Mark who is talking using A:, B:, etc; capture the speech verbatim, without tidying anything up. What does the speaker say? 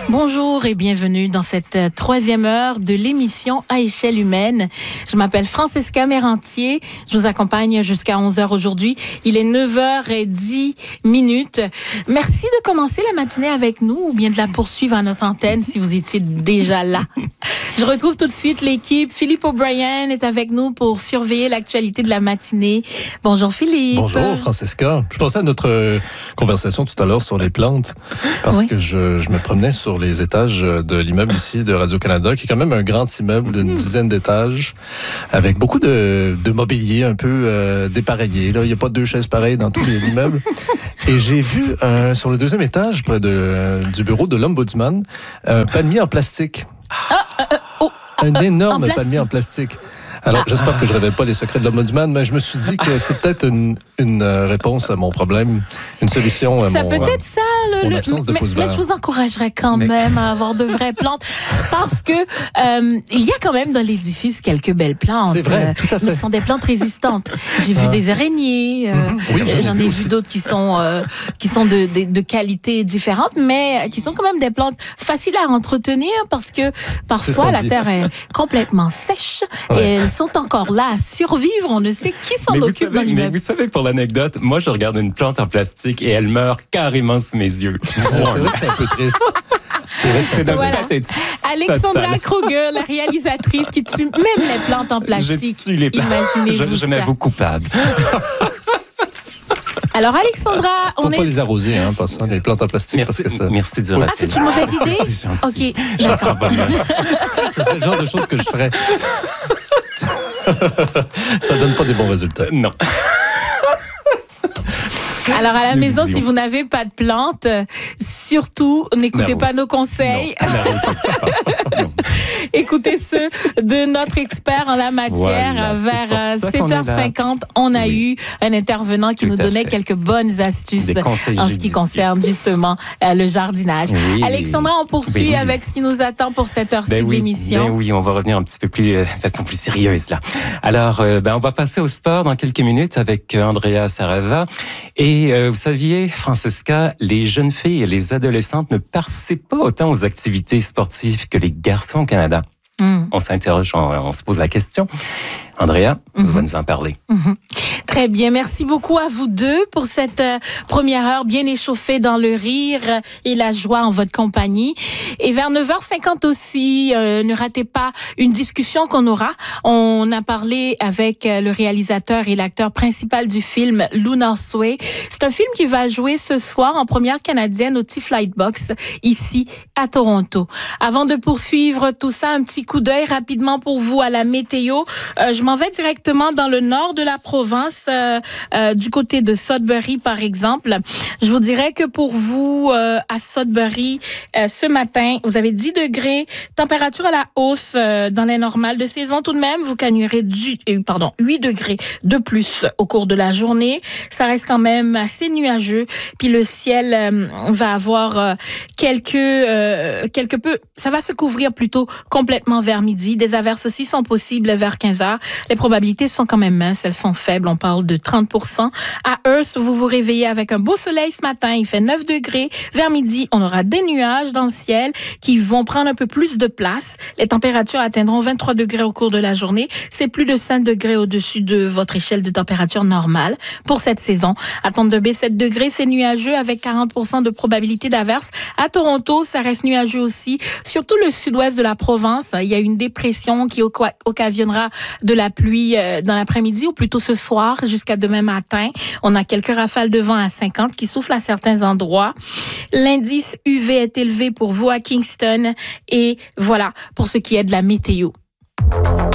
A: Bonjour et bienvenue dans cette troisième heure de l'émission À échelle humaine. Je m'appelle Francesca Mérantier. Je vous accompagne jusqu'à onze heures aujourd'hui. Il est neuf heures dix minutes. Merci de commencer la matinée avec nous ou bien de la poursuivre à notre antenne si vous étiez déjà là. Je retrouve tout de suite l'équipe. Philippe O'Brien est avec nous pour surveiller l'actualité de la matinée. Bonjour Philippe.
B: Bonjour Francesca. Je pensais à notre conversation tout à l'heure sur les plantes parce oui. que je, je me promenais sur les étages de l'immeuble ici de Radio-Canada, qui est quand même un grand immeuble d'une dizaine d'étages, avec beaucoup de, de mobilier un peu euh, dépareillé. Là, il n'y a pas deux chaises pareilles dans tous les immeubles. Et j'ai vu euh, sur le deuxième étage, près de, euh, du bureau de l'Ombudsman, un palmier en plastique.
A: Ah, euh, oh,
B: un
A: euh,
B: énorme
A: en
B: palmier en plastique. Alors, ah. j'espère que je ne révèle pas les secrets de l'Ombudsman, mais je me suis dit que c'est peut-être une, une réponse à mon problème, une solution à
A: ça
B: mon,
A: peut être ça, le,
B: mon absence
A: le,
B: de pouce
A: mais,
B: vert.
A: mais je vous encouragerais quand mais... même à avoir de vraies plantes, parce que euh, il y a quand même dans l'édifice quelques belles plantes.
B: C'est vrai, tout à fait.
A: Mais ce sont des plantes résistantes. J'ai vu ah. des araignées, euh, mm-hmm. oui, j'en, j'en ai, ai vu d'autres qui sont euh, qui sont de, de, de qualité différente, mais qui sont quand même des plantes faciles à entretenir, parce que parfois la terre est complètement sèche ouais. et elles sont encore là à survivre. On ne sait qui s'en
C: mais
A: occupe
C: savez,
A: dans l'immeuble.
C: Mais vous savez, pour l'anecdote, moi, je regarde une plante en plastique et elle meurt carrément sous mes yeux.
B: C'est vrai que c'est un peu triste.
C: C'est vrai que c'est d'un
A: voilà.
C: pathétique.
A: Alexandra Kruger, la réalisatrice qui tue même les plantes en plastique.
C: Je tue les plantes.
A: Imaginez-vous
C: je, je m'avoue coupable.
A: Alors, Alexandra,
B: on
A: on
B: est...
A: est...
B: pas les arroser, hein, passant, les plantes en plastique.
C: Merci,
B: parce que ça...
C: merci de
A: Ah, c'est une mauvaise idée?
C: C'est gentil.
A: OK, d'accord.
B: Ce serait le genre de choses que je ferais. Ça donne pas des bons résultats.
C: Non.
A: Alors, à la Nous maison, disions. si vous n'avez pas de plantes, surtout, n'écoutez non. pas nos conseils.
C: Non. Non.
A: Écoutez ceux de notre expert en la matière.
C: Voilà,
A: Vers sept heures cinquante, on a oui. eu un intervenant qui Tout nous donnait fait. quelques bonnes astuces en ce qui concerne justement euh, le jardinage. Oui. Alexandra, on poursuit ben oui. avec ce qui nous attend pour cette heure-ci
C: ben
A: de
C: oui.
A: l'émission.
C: Ben oui, on va revenir un petit peu plus, euh, façon plus sérieuse là. Alors, euh, ben, on va passer au sport dans quelques minutes avec Andrea Sarava. Et euh, vous saviez, Francesca, les jeunes filles et les adolescentes ne participent pas autant aux activités sportives que les garçons au Canada. Mm. On s'interroge, on, on se pose la question. Andrea mm-hmm. va nous en parler.
A: Mm-hmm. Très bien. Merci beaucoup à vous deux pour cette euh, première heure bien échauffée dans le rire et la joie en votre compagnie. Et vers neuf heures cinquante aussi, euh, ne ratez pas une discussion qu'on aura. On a parlé avec euh, le réalisateur et l'acteur principal du film, Lunar Sway. C'est un film qui va jouer ce soir en première canadienne au T-Flight Box, ici à Toronto. Avant de poursuivre tout ça, un petit coup d'œil rapidement pour vous à la météo. Euh, je m'en vais directement dans le nord de la province, euh, euh, du côté de Sudbury, par exemple. Je vous dirais que pour vous, euh, à Sudbury, euh, ce matin, vous avez dix degrés, température à la hausse euh, dans les normales de saison tout de même. Vous gagnerez du, euh, pardon, huit degrés de plus au cours de la journée. Ça reste quand même assez nuageux. Puis le ciel euh, va avoir euh, quelques, euh, quelque peu, ça va se couvrir plutôt complètement vers midi. Des averses aussi sont possibles vers quinze heures. Les probabilités sont quand même minces, elles sont faibles. On parle de trente pour cent. À Hearst, vous vous réveillez avec un beau soleil ce matin. Il fait neuf degrés. Vers midi, on aura des nuages dans le ciel qui vont prendre un peu plus de place. Les températures atteindront vingt-trois degrés au cours de la journée. C'est plus de cinq degrés au-dessus de votre échelle de température normale pour cette saison. À Thunder Bay, sept degrés, c'est nuageux avec quarante pour cent de probabilité d'averse. À Toronto, ça reste nuageux aussi. Surtout le sud-ouest de la province, il y a une dépression qui occasionnera de la pluie dans l'après-midi ou plutôt ce soir jusqu'à demain matin. On a quelques rafales de vent à cinquante qui soufflent à certains endroits. L'indice U V est élevé pour vous à Kingston. Et voilà pour ce qui est de la météo.